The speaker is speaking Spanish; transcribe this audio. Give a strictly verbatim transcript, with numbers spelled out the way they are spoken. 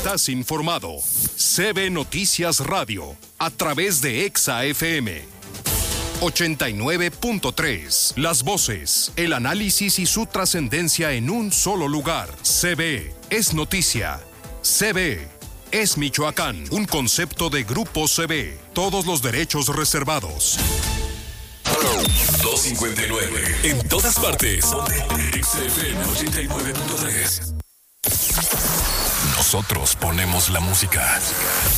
estás informado. C B Noticias Radio, a través de Exa F M ochenta y nueve punto tres. Las voces, el análisis y su trascendencia en un solo lugar. C B es noticia. C B es Michoacán. Un concepto de Grupo C B. Todos los derechos reservados. dos cincuenta y nueve. En todas partes. Exa F M ochenta y nueve punto tres. Nosotros ponemos la música.